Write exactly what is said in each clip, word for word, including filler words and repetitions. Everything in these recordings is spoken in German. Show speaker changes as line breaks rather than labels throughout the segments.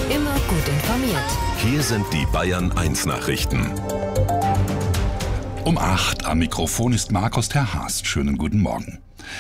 Immer gut informiert.
Hier sind die Bayern eins Nachrichten.
Um acht am Mikrofon ist Markus Terhast. Schönen guten Morgen.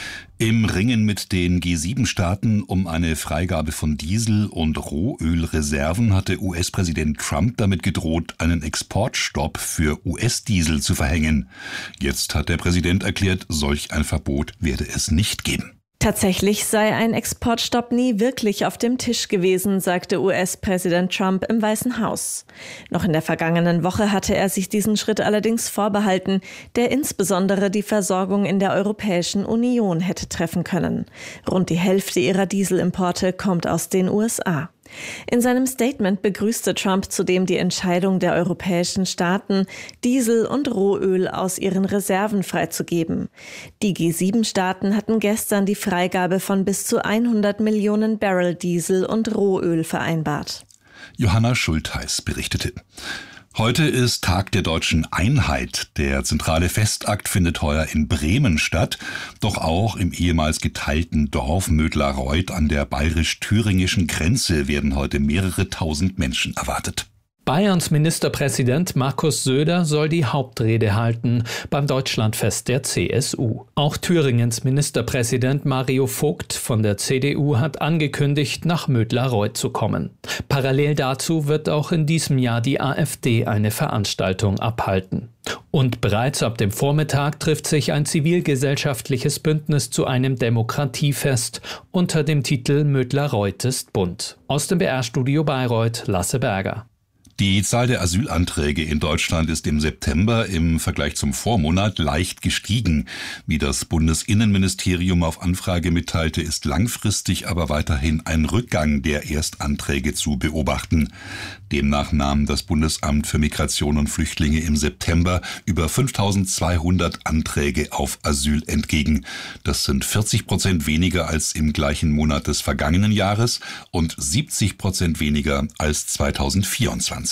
Im Ringen mit den G sieben Staaten um eine Freigabe von Diesel- und Rohölreserven hatte U S-Präsident Trump damit gedroht, einen Exportstopp für U S-Diesel zu verhängen. Jetzt hat der Präsident erklärt, solch ein Verbot werde es nicht geben.
Tatsächlich sei ein Exportstopp nie wirklich auf dem Tisch gewesen, sagte U S-Präsident Trump im Weißen Haus. Noch in der vergangenen Woche hatte er sich diesen Schritt allerdings vorbehalten, der insbesondere die Versorgung in der Europäischen Union hätte treffen können. Rund die Hälfte ihrer Dieselimporte kommt aus den U S A. In seinem Statement begrüßte Trump zudem die Entscheidung der europäischen Staaten, Diesel und Rohöl aus ihren Reserven freizugeben. Die G sieben Staaten hatten gestern die Freigabe von bis zu hundert Millionen Barrel Diesel und Rohöl vereinbart.
Johanna Schultheiß berichtete. Heute ist Tag der deutschen Einheit. Der zentrale Festakt findet heuer in Bremen statt, doch auch im ehemals geteilten Dorf Mödlareuth an der bayerisch-thüringischen Grenze werden heute mehrere tausend Menschen erwartet.
Bayerns Ministerpräsident Markus Söder soll die Hauptrede halten beim Deutschlandfest der C S U. Auch Thüringens Ministerpräsident Mario Vogt von der C D U hat angekündigt, nach Mödlareuth zu kommen. Parallel dazu wird auch in diesem Jahr die AfD eine Veranstaltung abhalten. Und bereits ab dem Vormittag trifft sich ein zivilgesellschaftliches Bündnis zu einem Demokratiefest unter dem Titel Mödlareuth ist bunt. Aus dem B R-Studio Bayreuth, Lasse Berger.
Die Zahl der Asylanträge in Deutschland ist im September im Vergleich zum Vormonat leicht gestiegen. Wie das Bundesinnenministerium auf Anfrage mitteilte, ist langfristig aber weiterhin ein Rückgang der Erstanträge zu beobachten. Demnach nahm das Bundesamt für Migration und Flüchtlinge im September über fünftausendzweihundert Anträge auf Asyl entgegen. Das sind vierzig Prozent weniger als im gleichen Monat des vergangenen Jahres und siebzig Prozent weniger als zweitausendvierundzwanzig.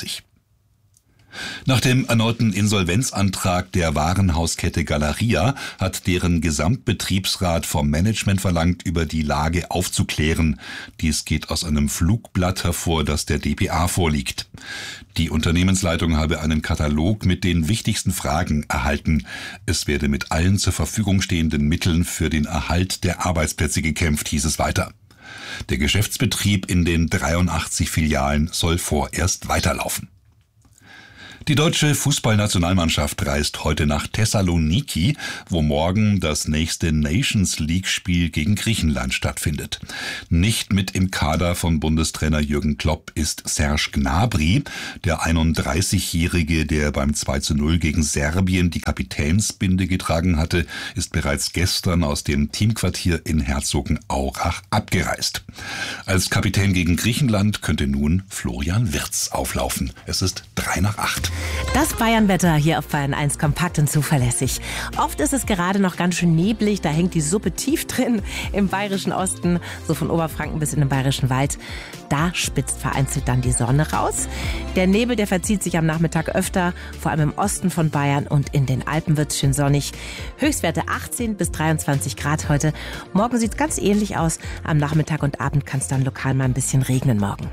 Nach dem erneuten Insolvenzantrag der Warenhauskette Galeria hat deren Gesamtbetriebsrat vom Management verlangt, über die Lage aufzuklären. Dies geht aus einem Flugblatt hervor, das der d p a vorliegt. Die Unternehmensleitung habe einen Katalog mit den wichtigsten Fragen erhalten. Es werde mit allen zur Verfügung stehenden Mitteln für den Erhalt der Arbeitsplätze gekämpft, hieß es weiter. Der Geschäftsbetrieb in den dreiundachtzig Filialen soll vorerst weiterlaufen. Die deutsche Fußballnationalmannschaft reist heute nach Thessaloniki, wo morgen das nächste Nations-League-Spiel gegen Griechenland stattfindet. Nicht mit im Kader von Bundestrainer Jürgen Klopp ist Serge Gnabry. Der einunddreißigjährige, der beim zwei zu null gegen Serbien die Kapitänsbinde getragen hatte, ist bereits gestern aus dem Teamquartier in Herzogenaurach abgereist. Als Kapitän gegen Griechenland könnte nun Florian Wirtz auflaufen. Es ist drei nach acht.
Das Bayernwetter hier auf Bayern eins, kompakt und zuverlässig. Oft ist es gerade noch ganz schön neblig, da hängt die Suppe tief drin im bayerischen Osten, so von Oberfranken bis in den bayerischen Wald. Da spitzt vereinzelt dann die Sonne raus. Der Nebel, der verzieht sich am Nachmittag öfter, vor allem im Osten von Bayern und in den Alpen wird es schön sonnig. Höchstwerte achtzehn bis dreiundzwanzig Grad heute. Morgen sieht es ganz ähnlich aus. Am Nachmittag und Abend kann es dann lokal mal ein bisschen regnen morgen.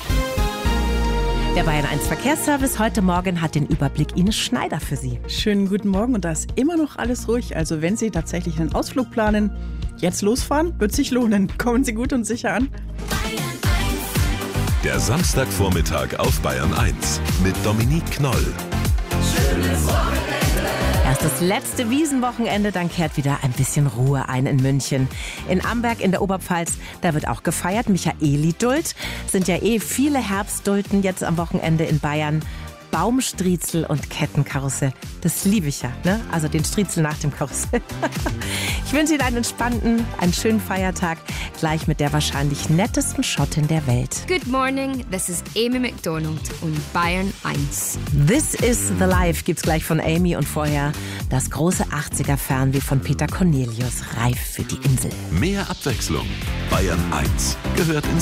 Der Bayern eins Verkehrsservice heute Morgen hat den Überblick. Ines Schneider für Sie.
Schönen guten Morgen, und da ist immer noch alles ruhig. Also wenn Sie tatsächlich einen Ausflug planen, jetzt losfahren, wird sich lohnen. Kommen Sie gut und sicher an.
Der Samstagvormittag auf Bayern eins mit Dominique Knoll.
Schönes Wochenende. Erst das letzte Wiesenwochenende, dann kehrt wieder ein bisschen Ruhe ein in München. In Amberg in der Oberpfalz, da wird auch gefeiert. Michaeliduld, sind ja eh viele Herbstdulden jetzt am Wochenende in Bayern. Baumstriezel und Kettenkarussell. Das liebe ich ja, ne? Also den Striezel nach dem Karussell. Ich wünsche Ihnen einen entspannten, einen schönen Feiertag, gleich mit der wahrscheinlich nettesten Schottin der Welt.
Good morning, this is Amy McDonald und Bayern eins.
This is the Life gibt's gleich von Amy und vorher das große achtziger-Fernweh von Peter Cornelius, reif für die Insel.
Mehr Abwechslung. Bayern eins gehört ins